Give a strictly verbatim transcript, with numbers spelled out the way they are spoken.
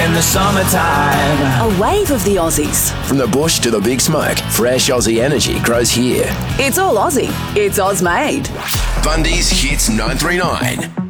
in the summertime. A wave of the Aussies. From the bush to the big smoke, fresh Aussie energy grows here. It's all Aussie. It's Oz made. Bundy's Hits nine three nine.